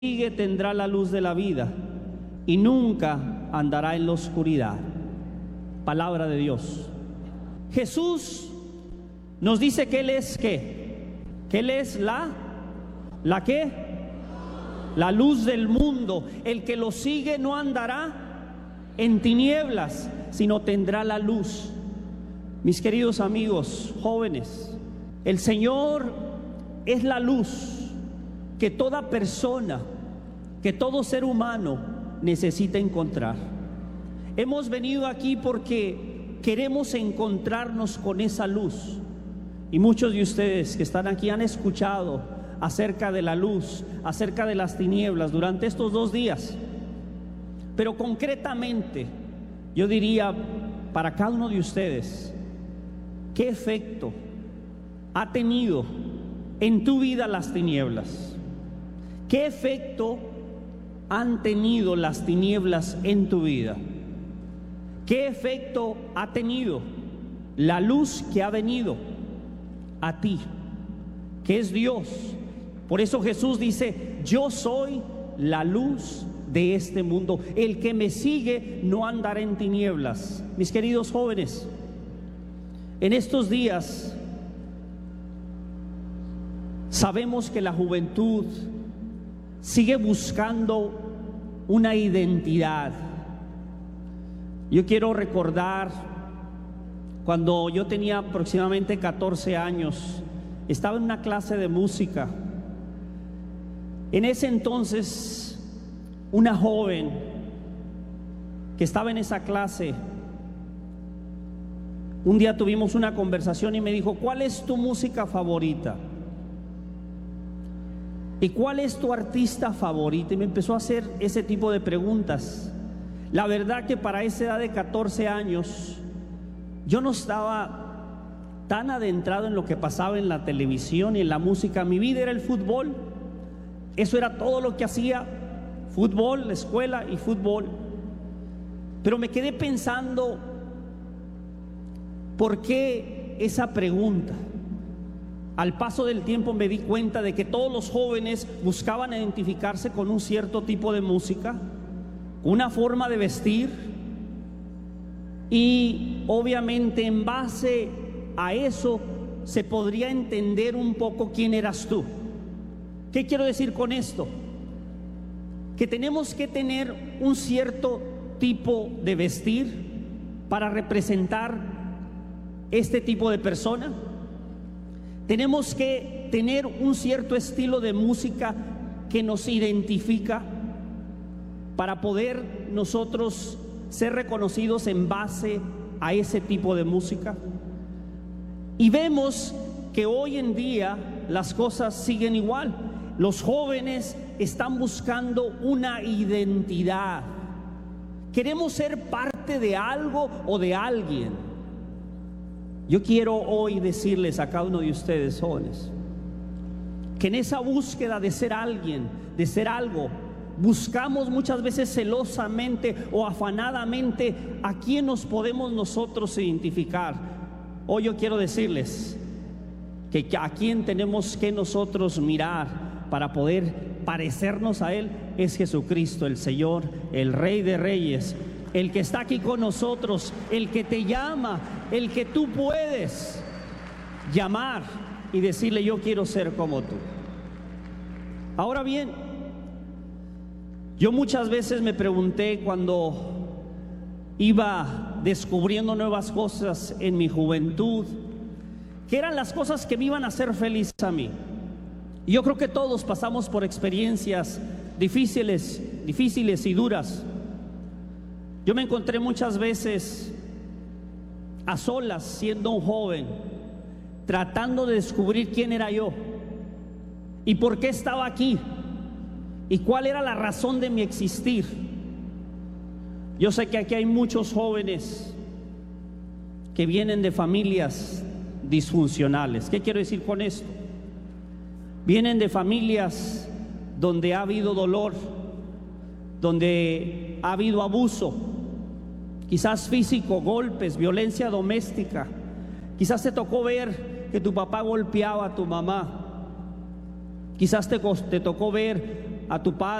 sigue tendrá la luz de la vida y nunca andará en la oscuridad. Palabra de Dios. Jesús nos dice que Él es ¿qué? Que Él es ¿la qué? La luz del mundo. El que lo sigue no andará en tinieblas, sino tendrá la luz. Mis queridos amigos jóvenes, el Señor es la luz que toda persona, que todo ser humano necesita encontrar. Hemos venido aquí porque queremos encontrarnos con esa luz. Y muchos de ustedes que están aquí han escuchado acerca de la luz, acerca de las tinieblas durante estos 2 días. Pero concretamente, yo diría para cada uno de ustedes, ¿qué efecto ha tenido en tu vida las tinieblas? ¿Qué efecto han tenido las tinieblas en tu vida? ¿Qué efecto ha tenido la luz que ha venido a ti, que es Dios? Por eso Jesús dice: yo soy la luz de este mundo. El que me sigue no andará en tinieblas. Mis queridos jóvenes, en estos días sabemos que la juventud sigue buscando una identidad. Yo quiero recordar cuando yo tenía aproximadamente 14 años, estaba en una clase de música. En ese entonces, una joven que estaba en esa clase, un día tuvimos una conversación y me dijo: ¿cuál es tu música favorita? ¿Y cuál es tu artista favorito? Y me empezó a hacer ese tipo de preguntas. La verdad que para esa edad de 14 años yo no estaba tan adentrado en lo que pasaba en la televisión y en la música. Mi vida era el fútbol. Eso era todo lo que hacía: fútbol, la escuela y fútbol. Pero me quedé pensando, ¿por qué esa pregunta? Al paso del tiempo me di cuenta de que todos los jóvenes buscaban identificarse con un cierto tipo de música, una forma de vestir, y obviamente en base a eso se podría entender un poco quién eras tú. ¿Qué quiero decir con esto? Que tenemos que tener un cierto tipo de vestir para representar este tipo de persona. Tenemos que tener un cierto estilo de música que nos identifica para poder nosotros ser reconocidos en base a ese tipo de música. Y vemos que hoy en día las cosas siguen igual. Los jóvenes están buscando una identidad. Queremos ser parte de algo o de alguien. Yo quiero hoy decirles a cada uno de ustedes, jóvenes, que en esa búsqueda de ser alguien, de ser algo, buscamos muchas veces celosamente o afanadamente a quién nos podemos nosotros identificar. Hoy yo quiero decirles que a quién tenemos que nosotros mirar para poder parecernos a Él es Jesucristo, el Señor, el Rey de Reyes, el que está aquí con nosotros, el que te llama, el que tú puedes llamar y decirle: yo quiero ser como tú. Ahora bien, yo muchas veces me pregunté cuando iba descubriendo nuevas cosas en mi juventud, ¿qué eran las cosas que me iban a hacer feliz a mí? Y yo creo que todos pasamos por experiencias difíciles y duras. Yo me encontré muchas veces a solas siendo un joven, tratando de descubrir quién era yo y por qué estaba aquí y cuál era la razón de mi existir. Yo sé que aquí hay muchos jóvenes que vienen de familias disfuncionales. ¿Qué quiero decir con esto? Vienen de familias donde ha habido dolor, donde ha habido abuso, quizás físico, golpes, violencia doméstica. Quizás te tocó ver que tu papá golpeaba a tu mamá. Quizás te tocó ver a tu padre.